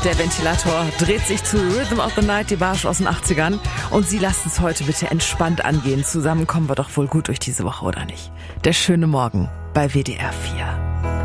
Der Ventilator dreht sich zu Rhythm of the Night, die Barsch aus den 80ern. Und Sie lassen es heute bitte entspannt angehen. Zusammen kommen wir doch wohl gut durch diese Woche, oder nicht? Der schöne Morgen bei WDR 4.